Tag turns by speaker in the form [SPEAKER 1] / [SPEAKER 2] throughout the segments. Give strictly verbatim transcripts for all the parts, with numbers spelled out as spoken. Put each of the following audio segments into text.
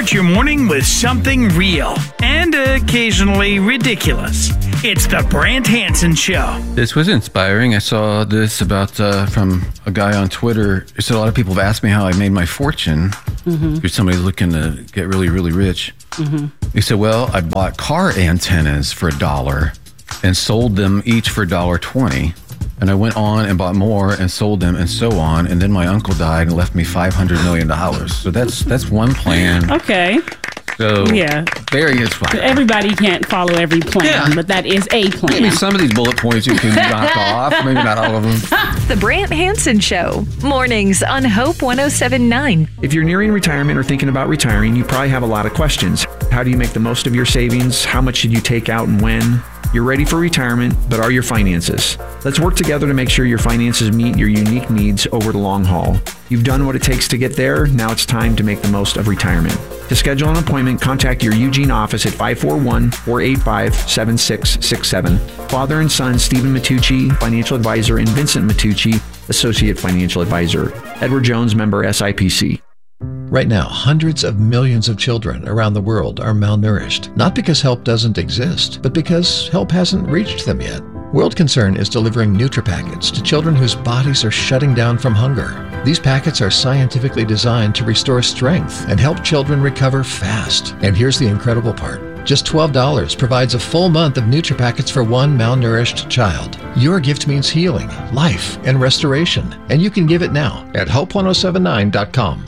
[SPEAKER 1] Start your morning with something real and occasionally ridiculous. It's the Brant Hansen Show.
[SPEAKER 2] This was inspiring. I saw this about uh, from a guy on Twitter. So a lot of people have asked me how I made my fortune. Mm-hmm. If somebody's looking to get really, really rich. Mm-hmm. He said, well, I bought car antennas for a dollar and sold them each for a dollar twenty. And I went on and bought more and sold them and so on. And then my uncle died and left me five hundred million dollars. So that's that's one plan.
[SPEAKER 3] Okay.
[SPEAKER 2] So
[SPEAKER 3] yeah,
[SPEAKER 2] very inspiring.
[SPEAKER 3] Everybody can't follow every plan, yeah. but that is a plan.
[SPEAKER 2] Maybe some of these bullet points you can knock off. Maybe not all of them.
[SPEAKER 4] The Brant Hansen Show. Mornings on Hope one oh seven point nine.
[SPEAKER 5] If you're nearing retirement or thinking about retiring, you probably have a lot of questions. How do you make the most of your savings? How much should you take out and when? You're ready for retirement, but are your finances? Let's work together to make sure your finances meet your unique needs over the long haul. You've done what it takes to get there. Now it's time to make the most of retirement. To schedule an appointment, contact your Eugene office at five four one, four eight five, seven six six seven. Father and son, Stephen Matucci, financial advisor, and Vincent Matucci, associate financial advisor. Edward Jones, member S I P C.
[SPEAKER 6] Right now, hundreds of millions of children around the world are malnourished, not because help doesn't exist, but because help hasn't reached them yet. World Concern is delivering NutriPackets to children whose bodies are shutting down from hunger. These packets are scientifically designed to restore strength and help children recover fast. And here's the incredible part. Just twelve dollars provides a full month of NutriPackets for one malnourished child. Your gift means healing, life, and restoration. And you can give it now at hope ten seventy-nine dot com.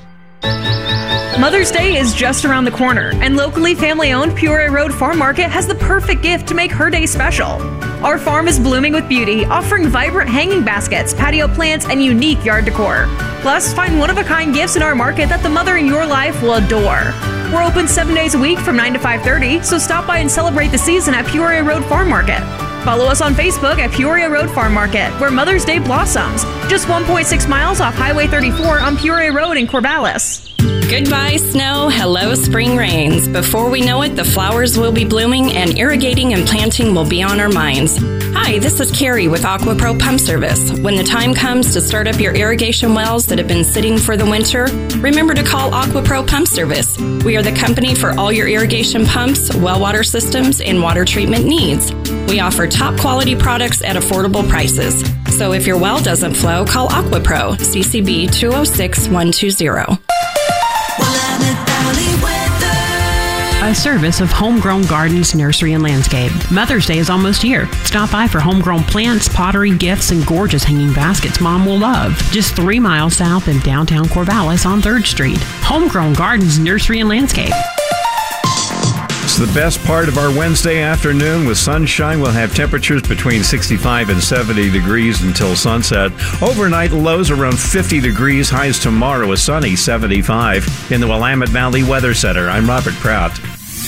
[SPEAKER 7] Mother's Day is just around the corner, and locally family-owned Peoria Road Farm Market has the perfect gift to make her day special. Our farm is blooming with beauty, offering vibrant hanging baskets, patio plants, and unique yard decor. Plus, find one-of-a-kind gifts in our market that the mother in your life will adore. We're open seven days a week from nine to five thirty, so stop by and celebrate the season at Peoria Road Farm Market. Follow us on Facebook at Peoria Road Farm Market, where Mother's Day blossoms. Just one point six miles off Highway thirty-four on Peoria Road in Corvallis.
[SPEAKER 8] Goodbye, snow. Hello, spring rains. Before we know it, the flowers will be blooming and irrigating and planting will be on our minds. Hi, this is Carrie with AquaPro Pump Service. When the time comes to start up your irrigation wells that have been sitting for the winter, remember to call AquaPro Pump Service. We are the company for all your irrigation pumps, well water systems, and water treatment needs. We offer top quality products at affordable prices. So if your well doesn't flow, call AquaPro, C C B two oh six, one two zero.
[SPEAKER 9] A service of Homegrown Gardens, Nursery and Landscape. Mother's Day is almost here. Stop by for homegrown plants, pottery, gifts, and gorgeous hanging baskets Mom will love. Just three miles south in downtown Corvallis on third Street. Homegrown Gardens, Nursery and Landscape.
[SPEAKER 10] It's the best part of our Wednesday afternoon with sunshine. We'll have temperatures between sixty-five and seventy degrees until sunset. Overnight lows around fifty degrees. Highs tomorrow, a sunny seventy-five. In the Willamette Valley Weather Center, I'm Robert Pratt.